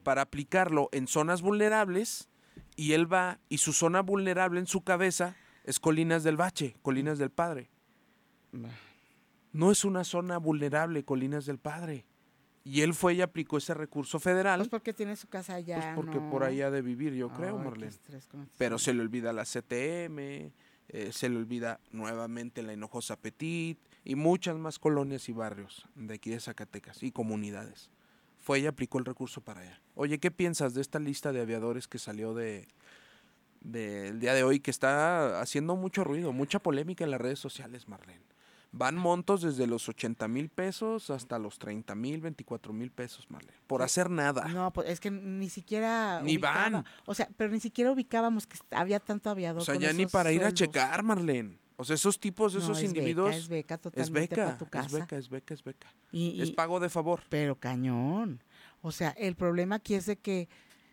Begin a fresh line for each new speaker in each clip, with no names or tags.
para aplicarlo en zonas vulnerables y él va y su zona vulnerable en su cabeza es Colinas del Bache, Colinas del Padre. No es una zona vulnerable, Colinas del Padre. Y él fue y aplicó ese recurso federal.
Pues porque tiene su casa allá,
Pues porque
¿no?
por allá ha de vivir, yo creo,
Ay,
Marlene.
qué estrés con esto.
Pero se le olvida la CTM, se le olvida nuevamente la Hinojosa Petit y muchas más colonias y barrios de aquí de Zacatecas y comunidades. Fue y aplicó el recurso para allá. Oye, ¿qué piensas de esta lista de aviadores que salió del día de hoy, que está haciendo mucho ruido, mucha polémica en las redes sociales, Marlene? Van montos desde los 80,000 pesos hasta los 30,000, 24,000 pesos, Marlene. Por hacer nada.
No, pues es que ni siquiera
Ni van.
O sea, pero ni siquiera ubicábamos que había tanto aviador.
O sea,
con
ya ni
esos
para ir a
sueldos.
checar, Marlene. O sea, esos tipos,
No,
esos
es
individuos.
Es beca
Es
totalmente
beca,
para tu casa.
es beca.
Y
Es pago de favor.
Pero cañón. O sea, el problema aquí es de que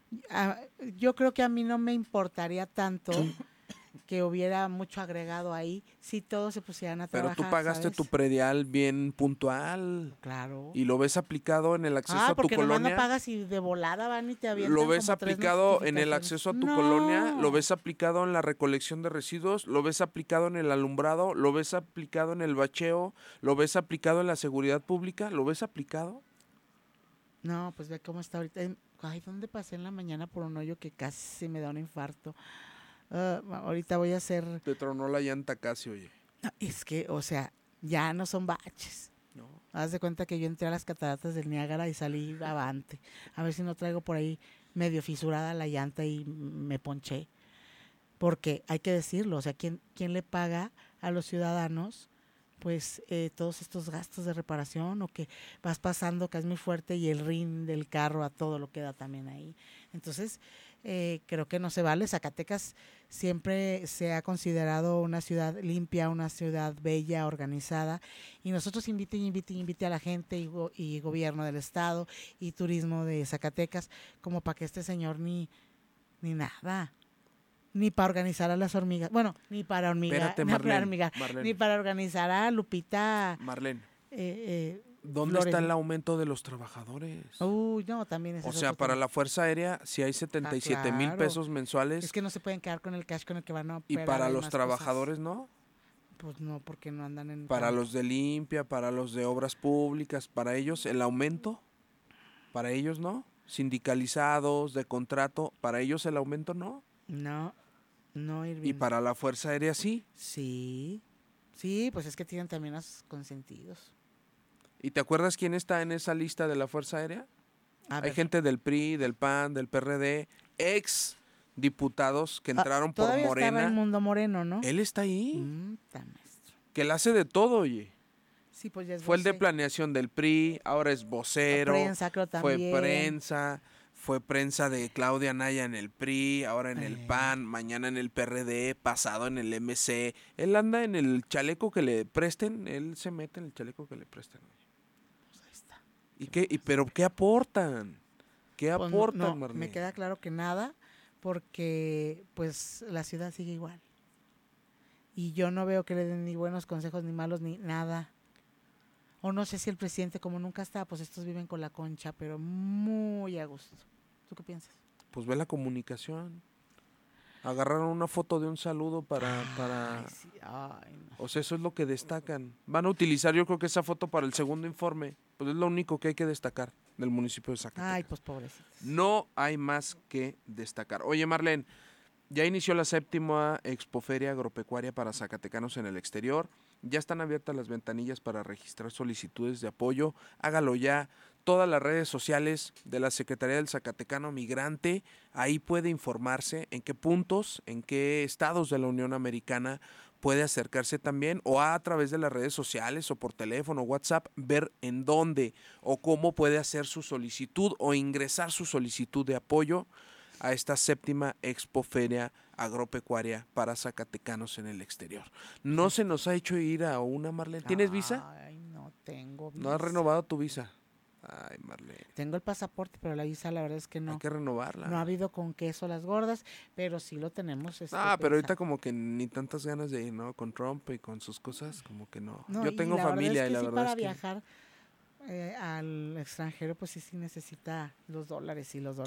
yo creo que a mí no me importaría tanto que hubiera mucho agregado ahí si todos se pusieran a
Pero
trabajar.
tú pagaste
¿sabes?
tu predial bien puntual.
Claro.
Y lo ves aplicado en el acceso a tu
porque nomás
colonia.
no pagas y de volada van y te avientan.
Lo ves
como 3
aplicado en el
notificaciones.
acceso a tu
No.
colonia, lo ves aplicado en la recolección de residuos, lo ves aplicado en el alumbrado, lo ves aplicado en el bacheo, lo ves aplicado en la seguridad pública, lo ves aplicado.
No, pues ve cómo está ahorita. Ay, ¿dónde pasé en la mañana por un hoyo que casi me da un infarto? Ahorita voy a hacer...
Te tronó la llanta casi, oye.
No, es que, o sea, ya no son baches.
No.
Haz de cuenta que yo entré a las cataratas del Niágara y salí avante. A ver si no traigo por ahí medio fisurada la llanta y me ponché. Porque hay que decirlo, o sea, ¿quién le paga a los ciudadanos pues todos estos gastos de reparación, o que vas pasando que es muy fuerte y el rin del carro a todo lo queda también ahí? Entonces creo que no se vale. Zacatecas siempre se ha considerado una ciudad limpia, una ciudad bella, organizada, y nosotros invite a la gente y gobierno del estado y turismo de Zacatecas como para que este señor ni nada. Ni para organizar a las hormigas. Bueno, ni para hormigar.
Espérate, Marlene.
Ni para organizar a Lupita.
Marlene. ¿Dónde
Flores.
está el aumento de los trabajadores?
Uy, no, también es
O
eso.
sea, para la Fuerza Aérea, si hay 77,000 pesos mensuales.
Es que no se pueden quedar con el cash con el que van a
operar. Y para los trabajadores,
cosas.
¿no?
Pues no, porque no andan en...
Para los de limpia, para los de obras públicas, para ellos el aumento, para ellos no. Sindicalizados, de contrato, para ellos el aumento no.
No, Irving.
¿Y para la Fuerza Aérea sí?
Sí, pues es que tienen también a sus consentidos.
¿Y te acuerdas quién está en esa lista de la Fuerza Aérea? Hay gente del PRI, del PAN, del PRD, ex diputados que entraron por Morena.
Todavía estaba el Mundo Moreno, ¿no?
Él está ahí.
Maestro.
Que él hace de todo, oye.
Sí, pues ya es
Fue el de planeación del PRI, ahora es vocero.
Prensa, creo también.
Fue prensa de Claudia Naya en el PRI, ahora en el PAN, mañana en el PRD, pasado en el MC. Él anda en el chaleco que le presten, él se mete en el chaleco que le presten.
Pues ahí está.
¿Pero qué aportan? ¿Qué
pues
aportan, Marlene?
Me queda claro que nada, porque pues la ciudad sigue igual. Y yo no veo que le den ni buenos consejos, ni malos, ni nada. O no sé si el presidente, como nunca está, pues estos viven con la concha, pero muy a gusto. ¿Tú qué piensas?
Pues ve la comunicación. Agarraron una foto de un saludo para...
Ay, sí. Ay, no.
O sea, eso es lo que destacan. Van a utilizar, yo creo que esa foto para el segundo informe. Pues es lo único que hay que destacar del municipio de Zacatecas.
Ay, pues pobrecitos.
No hay más que destacar. Oye, Marlene, ya inició la 7ª Expoferia Agropecuaria para Zacatecanos en el exterior. Ya están abiertas las ventanillas para registrar solicitudes de apoyo. Hágalo ya. Todas las redes sociales de la Secretaría del Zacatecano Migrante, ahí puede informarse en qué puntos, en qué estados de la Unión Americana puede acercarse también, o a través de las redes sociales o por teléfono, WhatsApp, ver en dónde o cómo puede hacer su solicitud o ingresar su solicitud de apoyo a esta 7ª Expoferia Agropecuaria para Zacatecanos en el exterior. No se nos ha hecho ir a una, Marlene. ¿Tienes visa?
Ay, no tengo visa.
¿No has renovado tu visa? Ay, Marlene.
Tengo el pasaporte, pero la visa la verdad es que no.
Hay que renovarla.
No ha habido con queso las gordas, pero sí lo tenemos.
Pero ahorita como que ni tantas ganas de ir, ¿no? Con Trump y con sus cosas, como que no. Yo tengo
y
familia
y la verdad es que
para
viajar al extranjero, pues sí necesita los dólares y los